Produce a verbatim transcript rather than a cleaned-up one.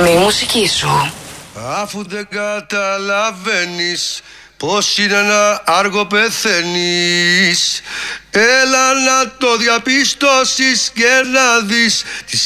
είναι η μουσική σου. Αφού δεν καταλαβαίνεις πως είναι ένα άργο πεθαίνεις, έλα να το διαπιστώσεις και να δεις τις